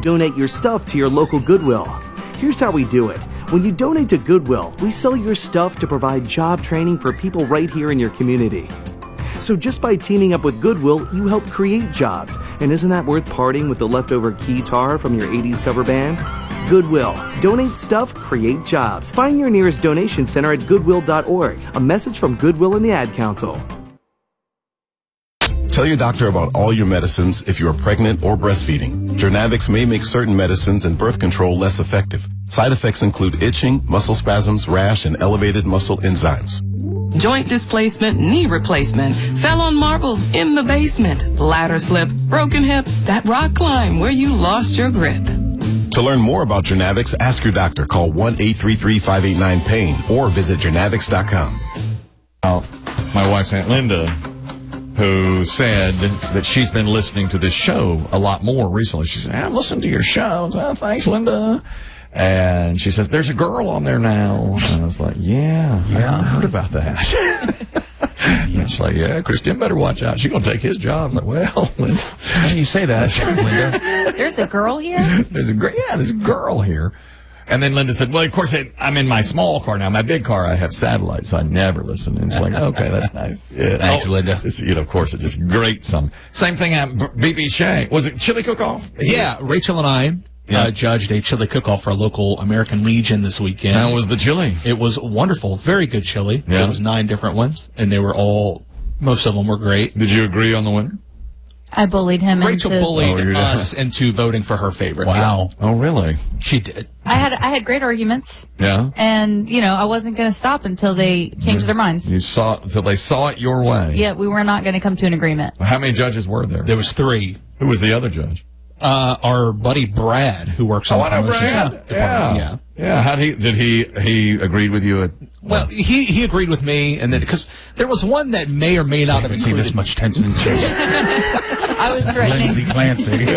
donate your stuff to your local Goodwill. Here's how we do it. When you donate to Goodwill, we sell your stuff to provide job training for people right here in your community. So just by teaming up with Goodwill, you help create jobs. And isn't that worth parting with the leftover guitar from your 80s cover band? Goodwill. Donate stuff, create jobs. Find your nearest donation center at goodwill.org. A message from Goodwill and the Ad Council. Tell your doctor about all your medicines if you are pregnant or breastfeeding. Journavx may make certain medicines and birth control less effective. Side effects include itching, muscle spasms, rash, and elevated muscle enzymes. Joint displacement, knee replacement, fell on marbles in the basement, ladder slip, broken hip, that rock climb where you lost your grip. To learn more about Journavx, ask your doctor. Call 1-833-589-PAIN or visit journavx.com. My wife's Aunt Linda, who said that she's been listening to this show a lot more recently. She said, I listened to your show. Oh, thanks, Linda. And she says, there's a girl on there now. And I was like, yeah, I heard about that. And she's like, yeah, Christian better watch out. She's going to take his job. I'm like, well, Linda. How do you say that, Linda? There's a girl here? There's a girl here. And then Linda said, well, of course, I'm in my small car now. My big car, I have satellite, so I never listen. And it's like, okay, that's nice. Yeah. Thanks, Linda. Of course, it just grates some. Same thing at BB Shea. Was it chili cook-off? Yeah, Rachel and I judged a chili cook-off for a local American Legion this weekend. How was the chili? It was wonderful. Very good chili. Yeah. There was 9 different ones, and they were most of them were great. Did you agree on the winner? I bullied him Rachel bullied us into voting for her favorite. Wow. Yeah. Oh, really? She did. I had great arguments. Yeah. And, I wasn't going to stop until they changed their minds. Until they saw it your way. Yeah, we were not going to come to an agreement. How many judges were there? There was 3. Who was the other judge? Our buddy Brad, who works on the promotions department. Yeah. How did he agreed with you? Well, he agreed with me, and then because there was one that may or may not have seen this much tension. I was threatening. Lindsay Clancy.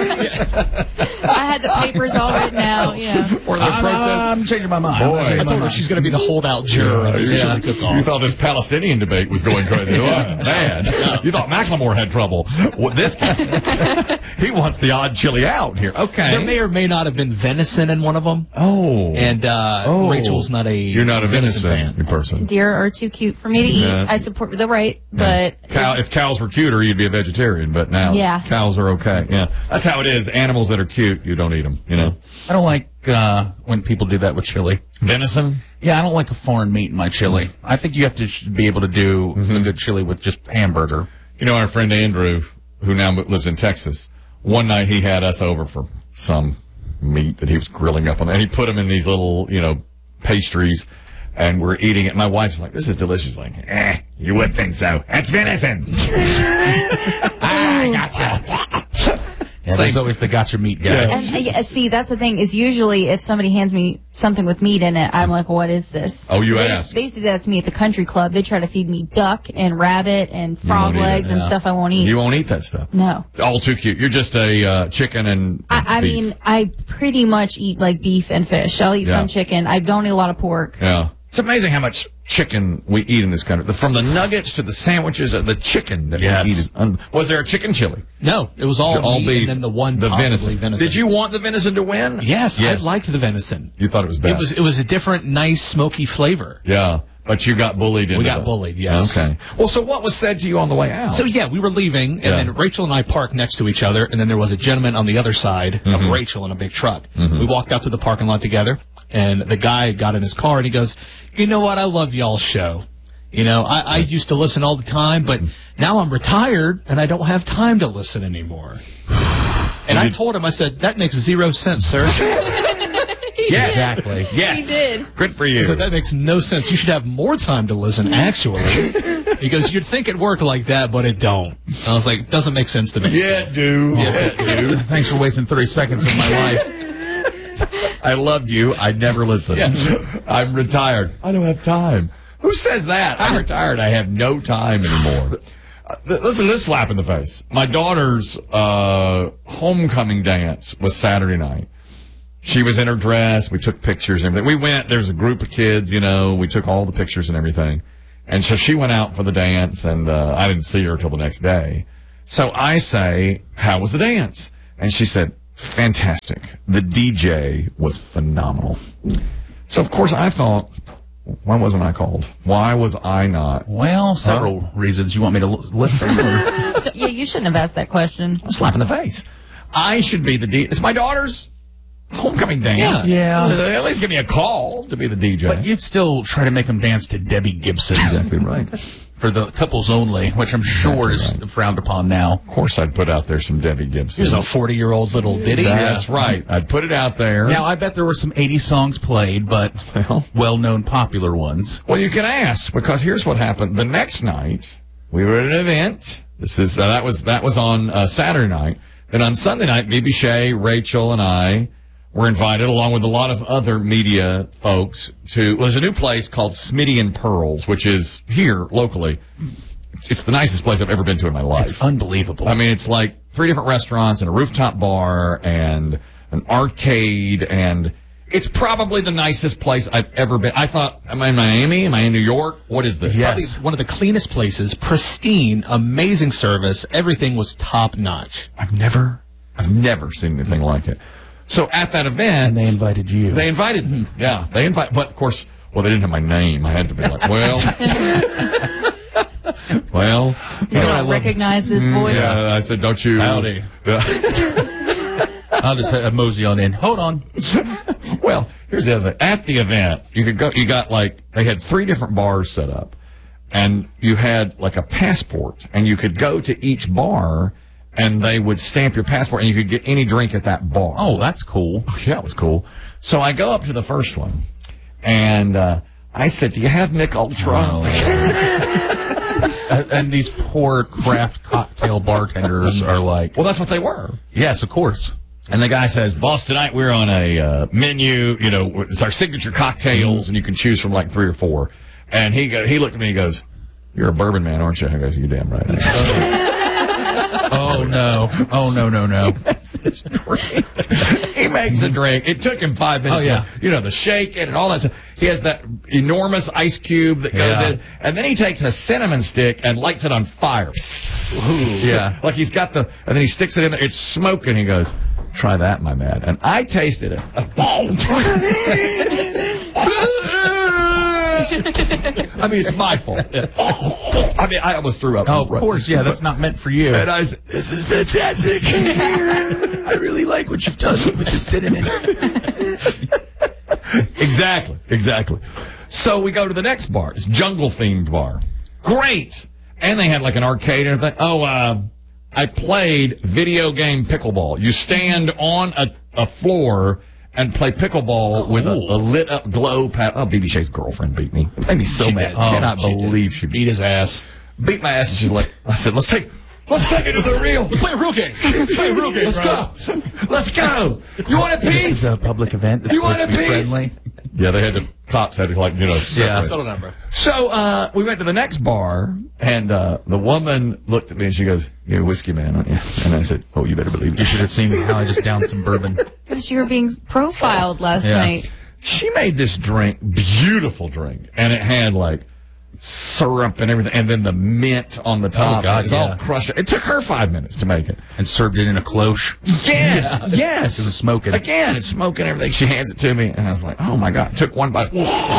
I had the papers all written out. I'm changing my mind. I told her she's going to be the holdout juror of this chili cook-off. You thought this Palestinian debate was going crazy. Man, you thought Macklemore had trouble. Well, this guy, he wants the odd chili out here. Okay. There may or may not have been venison in one of them. Oh. And Rachel's not a You're not a venison fan. person. Deer are too cute for me to eat. I support the right, but... If cows were cuter, you'd be a vegetarian, but now cows are okay. Yeah. That's how it is. Animals that are cute, you don't eat them, I don't like when people do that with chili. Venison? Yeah, I don't like a foreign meat in my chili. I think you have to be able to do a good chili with just hamburger. Our friend Andrew, who now lives in Texas, one night he had us over for some meat that he was grilling up on, and he put them in these little, pastries, and we're eating it. My wife's like, this is delicious. Like, you would think so. That's venison. I gotcha. Yeah, there's always the gotcha meat guy. Yeah. And see, that's the thing, is usually if somebody hands me something with meat in it, I'm like, what is this? Oh, you ask. They used to do that to me at the country club. They try to feed me duck and rabbit and frog legs and stuff I won't eat. You won't eat that stuff? No. All too cute. You're just a chicken and I mean, I pretty much eat like beef and fish. I'll eat some chicken. I don't eat a lot of pork. Yeah. It's amazing how much chicken we eat in this country. From the nuggets to the sandwiches, the chicken that we eat is. Was there a chicken chili? No, it was all beef, and then the venison. Did you want the venison to win? Yes, I liked the venison. You thought it was bad. It was a different, nice, smoky flavor. Yeah, but you got bullied. We got bullied. Yes. Okay. Well, so what was said to you on the way out? So we were leaving, and then Rachel and I parked next to each other, and then there was a gentleman on the other side of Rachel in a big truck. We walked out to the parking lot together. And the guy got in his car and he goes, you know what? I love y'all's show. I used to listen all the time, but now I'm retired and I don't have time to listen anymore. And I told him, I said, that makes 0 sense, sir. Yes. Exactly. Yes. He did. Good for you. I said, that makes no sense. You should have more time to listen, actually. He goes, you'd think it worked like that, but it don't. I was like, doesn't make sense to me. Yeah, dude. Yes, it do. Thanks for wasting 30 seconds of my life. I loved you. I never listened. Yeah. I'm retired. I don't have time. Who says that? I'm retired. I have no time anymore. Listen to this slap in the face. My daughter's homecoming dance was Saturday night. She was in her dress. We took pictures and everything. We went. There's a group of kids, we took all the pictures and everything. And so she went out for the dance, and I didn't see her till the next day. So I say, how was the dance? And she said, fantastic. The DJ was phenomenal. So, of course, I thought, why wasn't I called? Why was I not? Well, several reasons. You want me to list them? Yeah, you shouldn't have asked that question. Slap in the face. I should be the DJ. It's my daughter's homecoming dance. Yeah. At least give me a call to be the DJ. But you'd still try to make them dance to Debbie Gibson. Exactly right. For the couples only, which I'm sure is frowned upon now. Of course, I'd put out there some Debbie Gibson. Here's a 40-year-old little ditty. That's right. I'd put it out there. Now, I bet there were some 80 songs played, but well-known popular ones. Well, you can ask, because here's what happened. The next night, we were at an event. That was on Saturday night. Then on Sunday night, Bibi Shea, Rachel, and I were invited, along with a lot of other media folks, there's a new place called Smitty and Pearls, which is here locally. It's the nicest place I've ever been to in my life. It's unbelievable. I mean, it's like 3 different restaurants and a rooftop bar and an arcade, and it's probably the nicest place I've ever been. I thought, am I in Miami? Am I in New York? What is this? Yes. Probably one of the cleanest places, pristine, amazing service. Everything was top notch. I've never seen anything like it. So at that event, And they invited you. They invited me. Yeah, they invited. But of course, they didn't have my name. I had to be like, well, You don't recognize this voice? Yeah, I said, don't you? Howdy. I'll just mosey on in. Hold on. Well, here's the other thing. At the event, you could go. You got they had 3 different bars set up, and you had like a passport, and you could go to each bar, and they would stamp your passport, and you could get any drink at that bar. Oh, that's cool. Yeah, it was cool. So I go up to the first one, and I said, "Do you have Mick Ultra?" And these poor craft cocktail bartenders are like, Well, that's what they were. yes, of course. And the guy says, "Boss, tonight we're on a menu. You know, it's our signature cocktails, and you can choose from like 3 or 4." And he looked at me and he goes, "You're a bourbon man, aren't you?" I goes, "You're damn right." Oh, no. Oh, no. He makes a drink. It took him 5 minutes. Oh, yeah. The shake and all that stuff. He has that enormous ice cube that goes in, and then he takes a cinnamon stick and lights it on fire. Yeah. Like he's got and then he sticks it in there. It's smoking. He goes, "Try that, my man." And I tasted it. I mean, it's my fault. I mean, I almost threw up. Oh, of course. Yeah, that's not meant for you. And I said, "This is fantastic. I really like what you've done with the cinnamon." Exactly. So we go to the next bar. It's jungle-themed bar. Great. And they had like an arcade and everything. I played video game pickleball. You stand on a floor and play pickleball with a lit-up glow pad. Oh, Bibi Shea's girlfriend beat me. It made me so mad. I cannot believe she beat his ass. Beat my ass. And she's like, I said, let's take it as a real. Let's play a real game. Let's go. You want a piece? This is a public event that's supposed to be friendly. Yeah, the cops had to separate. Settle down, bro. So we went to the next bar, and the woman looked at me and she goes, "You're a whiskey man, aren't you?" And I said, "Oh, you better believe it." You should have seen how I just downed some bourbon. Gosh, you were being profiled last night. She made this drink, beautiful drink, and it had like syrup and everything, and then the mint on the top. Oh, God, it was all crushed. It took her 5 minutes to make it. And served it in a cloche. Yes. It was smoking. Again, it's smoking everything. She hands it to me, and I was like, "Oh my God!" Took one bite,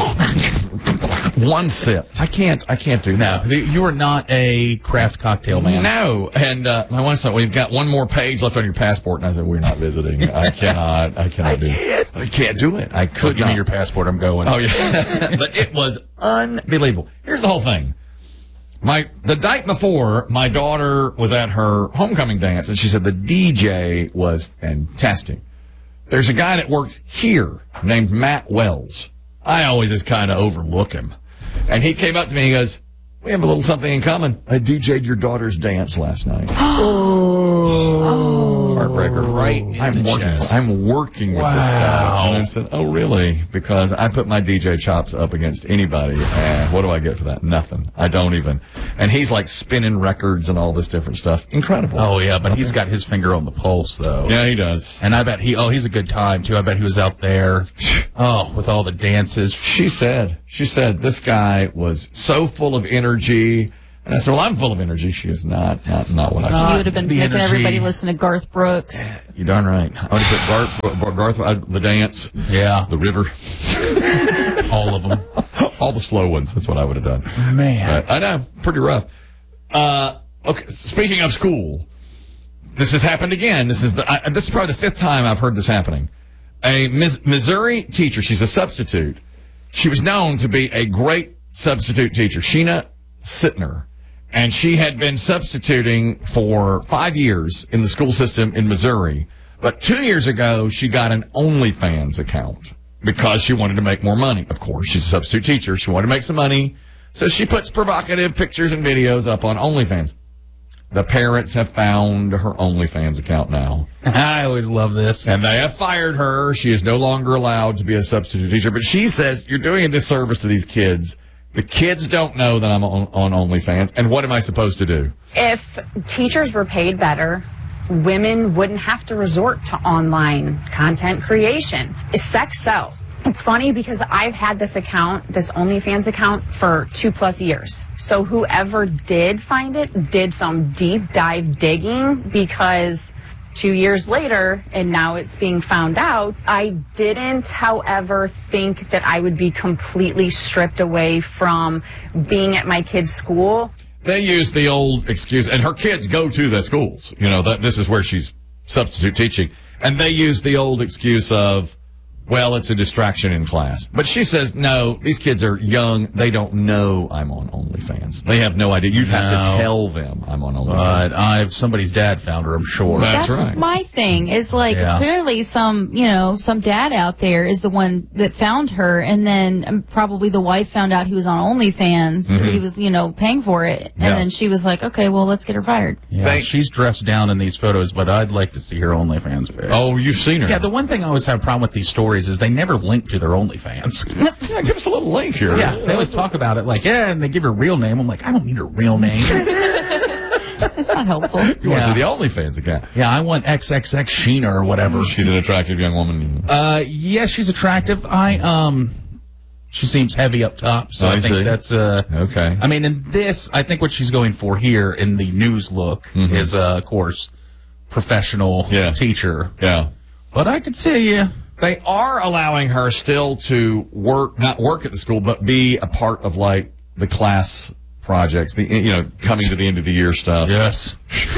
one sip. I can't do that. No, you are not a craft cocktail man. No. And my wife said, "We've got one more page left on your passport," and I said, "We're not visiting. I cannot do it. I can't do it. I could Give me your passport. I'm going." Oh yeah. But it was unbelievable. Here's the whole thing. The night before, my daughter was at her homecoming dance, and she said the DJ was fantastic. There's a guy that works here named Matt Wells. I always just kind of overlook him. And he came up to me and he goes, "We have a little something in common. I DJ'd your daughter's dance last night." Heartbreaker. Right. I'm working with this guy. And I said, "Oh, really?" Because I put my DJ chops up against anybody. And what do I get for that? Nothing. I don't even. And he's like spinning records and all this different stuff. Incredible. Oh, yeah, but he's got his finger on the pulse, though. Yeah, he does. And I bet he's a good time, too. I bet he was out there, with all the dances. She said this guy was so full of energy. And I said, well, I'm full of energy. She is not what I You would have been the making energy. everybody listen to Garth Brooks. You're darn right. I would have put Garth, the dance, Yeah. the river, All of them. all the slow ones. That's what I would have done. Man. I know, pretty rough. Okay, speaking of school, this has happened again. This is probably the fifth time I've heard this happening. A Missouri teacher, she's a substitute. She was known to be a great substitute teacher, Sheena Sittner. And she had been substituting for 5 years in the school system in Missouri. But 2 years ago, she got an OnlyFans account because she wanted to make more money. Of course, she's a substitute teacher. She wanted to make some money. So she puts provocative pictures and videos up on OnlyFans. The parents have found her OnlyFans account now. I always love this. And they have fired her. She is no longer allowed to be a substitute teacher. But she says, you're doing a disservice to these kids. The kids don't know that I'm on OnlyFans. And what am I supposed to do? If teachers were paid better, women wouldn't have to resort to online content creation. Sex sells. It's funny because I've had this account, this OnlyFans account, for 2+ years. So whoever did find it did some deep dive digging, because 2 years later, and now it's being found out, I didn't, however, think that I would be completely stripped away from being at my kid's school. They use the old excuse, and her kids go to the schools. You know, this is where she's substitute teaching. And they use the old excuse of, well, it's a distraction in class. But she says, no, these kids are young. They don't know I'm on OnlyFans. They have no idea. You'd have to tell them I'm on OnlyFans. But somebody's dad found her, I'm sure. That's That's right. my thing. Is like clearly some dad out there is the one that found her, and then probably the wife found out he was on OnlyFans. He was, paying for it, and then she was like, okay, well, let's get her fired. Yeah, she's dressed down in these photos, but I'd like to see her OnlyFans page. Oh, you've seen her. Yeah, the one thing I always have a problem with these stories is they never link to their OnlyFans. Yeah, give us a little link here. Yeah, they always talk about it like, and they give her real name. I'm like, I don't need her real name. That's not helpful. You want to see the OnlyFans account. Yeah, I want XXX Sheena or whatever. She's an attractive young woman. Yeah, she's attractive. She seems heavy up top, so I think see. that's Okay. I mean, in this, I think what she's going for here in the news look is, of course, professional teacher. Yeah. But I could see you. They are allowing her still to not work at the school, but be a part of like the class projects, coming to the end of the year stuff. Yes.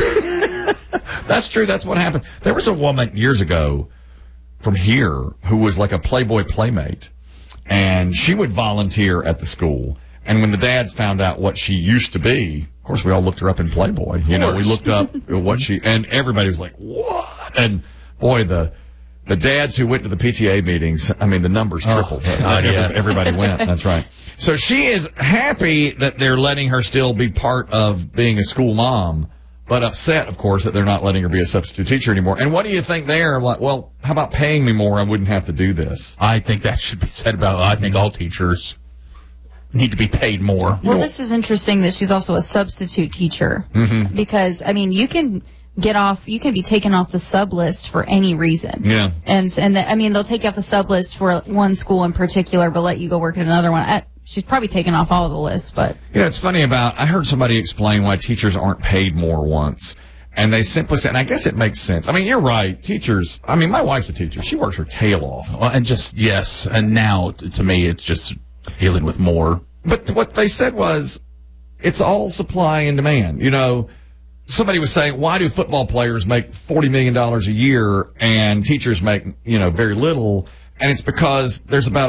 That's true. That's what happened. There was a woman years ago from here who was like a Playboy playmate, and she would volunteer at the school. And when the dads found out what she used to be, of course, we all looked her up in Playboy. We looked up what and everybody was like, what? And boy, the dads who went to the PTA meetings, I mean, the numbers tripled. Yes. Everybody went. That's right. So she is happy that they're letting her still be part of being a school mom, but upset, of course, that they're not letting her be a substitute teacher anymore. And what do you think there? Like, well, how about paying me more? I wouldn't have to do this. I think that should be said about, I think all teachers need to be paid more. Well, this is interesting that she's also a substitute teacher, because, I mean, you can be taken off the sub list for any reason. Yeah. And they'll take you off the sub list for one school in particular, but let you go work at another one. She's probably taken off all of the lists, but. It's funny I heard somebody explain why teachers aren't paid more once. And they simply said, and I guess it makes sense. I mean, you're right. Teachers, I mean, my wife's a teacher. She works her tail off. Well, and just, yes. And now, to me, it's just dealing with more. But what they said was, it's all supply and demand. Somebody was saying, why do football players make $40 million a year and teachers make, very little? And it's because there's about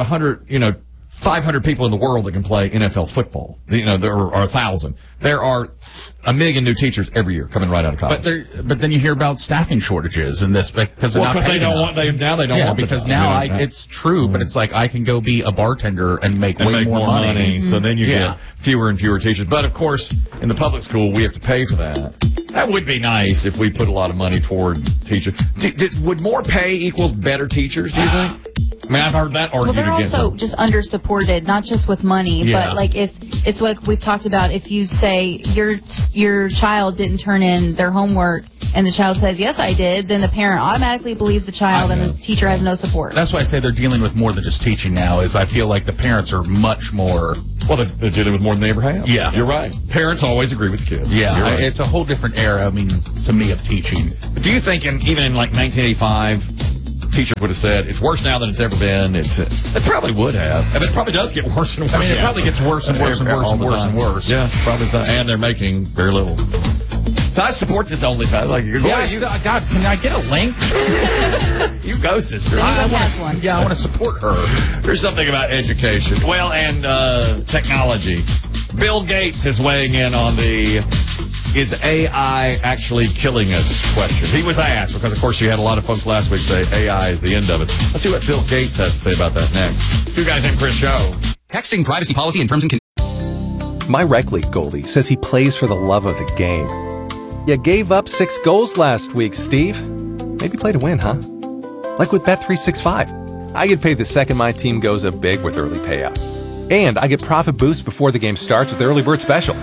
500 people in the world that can play NFL football. There are 1,000. There are 1 million new teachers every year coming right out of college. But then you hear about staffing shortages in this because they don't want. They don't want. Because now it's true, but it's like I can go be a bartender and make way more money. So then you get fewer and fewer teachers. But of course, in the public school, we have to pay for that. That would be nice if we put a lot of money toward teachers. Would more pay equal better teachers? Do you think? I mean, I've heard that argued Well, they're against also them. just under-supported, not just with money, but like if it's like we've talked about, if you say your child didn't turn in their homework and the child says, yes, I did, then the parent automatically believes the child and the teacher has no support. That's why I say they're dealing with more than just teaching now, is I feel like the parents are much more... Well, they're dealing with more than they ever have. Yeah. You're right. Parents always agree with kids. Yeah, right. it's a whole different era, I mean, to me, of teaching. But do you think even in like 1985, teacher would have said, it's worse now than it's ever been? It probably would have. I mean, it probably does get worse and worse. I mean, it probably gets worse and worse and worse and worse and worse. Yeah, probably so. And they're making very little. So I support this OnlyFans. Like, God, can I get a link? You go, sister. I want to support her. There's something about education. Well, and technology. Bill Gates is weighing in on the is AI actually killing us question. He was asked, because, of course, you had a lot of folks last week say AI is the end of it. Let's see what Bill Gates has to say about that next. Two guys named Chris Show. Texting privacy policy and terms and My rec league goalie says he plays for the love of the game. You gave up 6 goals last week, Steve. Maybe play to win, huh? Like with Bet365. I get paid the second my team goes up big with early payout. And I get profit boost before the game starts with Early Bird Special.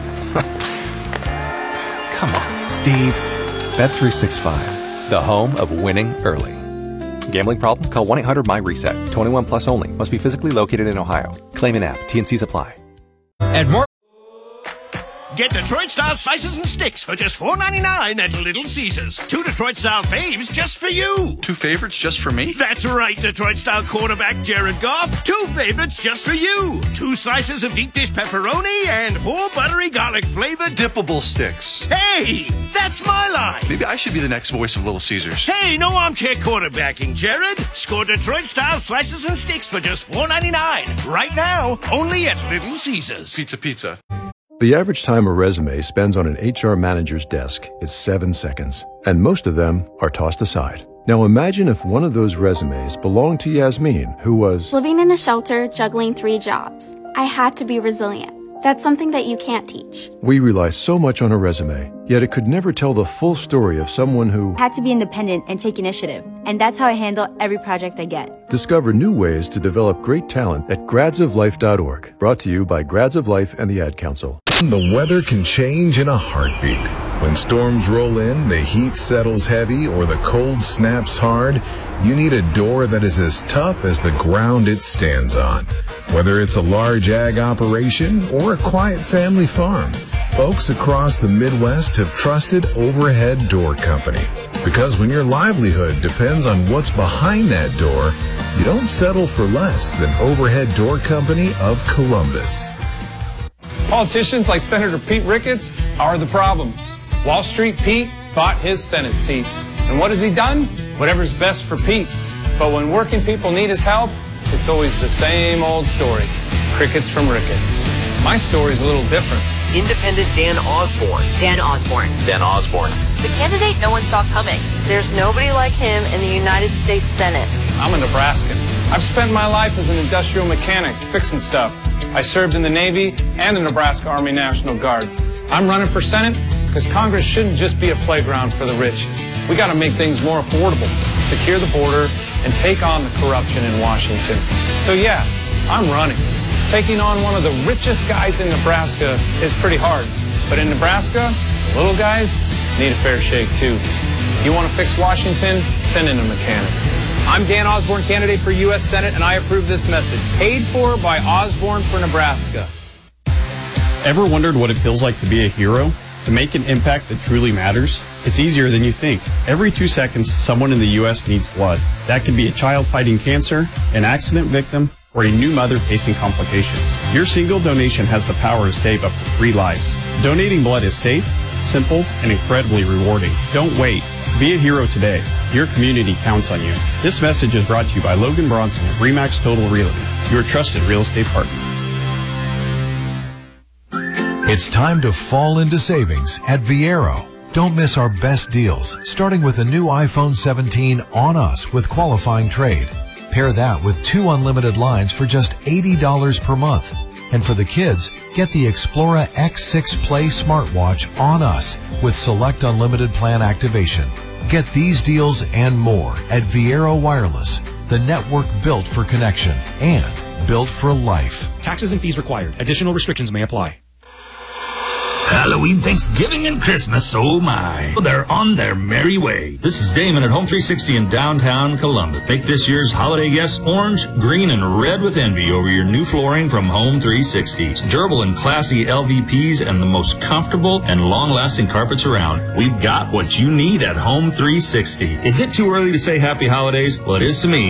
Come on, Steve. Bet365, the home of winning early. Gambling problem? Call 1-800-MY-RESET. 21 plus only. Must be physically located in Ohio. Claim an app. T&Cs apply. And more. Get Detroit-style slices and sticks for just $4.99 at Little Caesars. 2 Detroit-style faves just for you. 2 favorites just for me? That's right, Detroit-style quarterback Jared Goff. 2 favorites just for you. 2 slices of deep dish pepperoni and 4 buttery garlic-flavored dippable sticks. Hey, that's my line. Maybe I should be the next voice of Little Caesars. Hey, no armchair quarterbacking, Jared. Score Detroit-style slices and sticks for just $4.99. Right now, only at Little Caesars. Pizza. The average time a resume spends on an HR manager's desk is 7 seconds, and most of them are tossed aside. Now imagine if one of those resumes belonged to Yasmin, who was living in a shelter, juggling 3 jobs. I had to be resilient. That's something that you can't teach. We rely so much on a resume, yet it could never tell the full story of someone who had to be independent and take initiative. And that's how I handle every project I get. Discover new ways to develop great talent at gradsoflife.org. Brought to you by Grads of Life and the Ad Council. The weather can change in a heartbeat. When storms roll in, the heat settles heavy, or the cold snaps hard, you need a door that is as tough as the ground it stands on. Whether it's a large ag operation or a quiet family farm, folks across the Midwest have trusted Overhead Door Company. Because when your livelihood depends on what's behind that door, you don't settle for less than Overhead Door Company of Columbus. Politicians like Senator Pete Ricketts are the problem. Wall Street Pete bought his Senate seat. And what has he done? Whatever's best for Pete. But when working people need his help, it's always the same old story. Crickets from Ricketts. My story's a little different. Independent Dan Osborne. Dan Osborne. The candidate no one saw coming. There's nobody like him in the United States Senate. I'm a Nebraskan. I've spent my life as an industrial mechanic, fixing stuff. I served in the Navy and the Nebraska Army National Guard. I'm running for Senate because Congress shouldn't just be a playground for the rich. We got to make things more affordable, secure the border, and take on the corruption in Washington. So yeah, I'm running. Taking on one of the richest guys in Nebraska is pretty hard. But in Nebraska, the little guys need a fair shake too. You want to fix Washington? Send in a mechanic. I'm Dan Osborne, candidate for U.S. Senate, and I approve this message. Paid for by Osborne for Nebraska. Ever wondered what it feels like to be a hero? To make an impact that truly matters? It's easier than you think. Every 2 seconds, someone in the U.S. needs blood. That could be a child fighting cancer, an accident victim, or a new mother facing complications. Your single donation has the power to save up to 3 lives. Donating blood is safe, simple, and incredibly rewarding. Don't wait. Be a hero today. Your community counts on you. This message is brought to you by Logan Bronson of RE/MAX Total Realty, your trusted real estate partner. It's time to fall into savings at Viero. Don't miss our best deals, starting with a new iPhone 17 on us with qualifying trade. Pair that with 2 unlimited lines for just $80 per month. And for the kids, get the Xplora X6 Play smartwatch on us with select unlimited plan activation. Get these deals and more at Viero Wireless, the network built for connection and built for life. Taxes and fees required. Additional restrictions may apply. Halloween, Thanksgiving, and Christmas, oh my. They're on their merry way. This is Damon at Home 360 in downtown Columbus. Make this year's holiday guests orange, green, and red with envy over your new flooring from Home 360. It's durable and classy LVPs and the most comfortable and long-lasting carpets around. We've got what you need at Home 360. Is it too early to say happy holidays? Well, it is to me.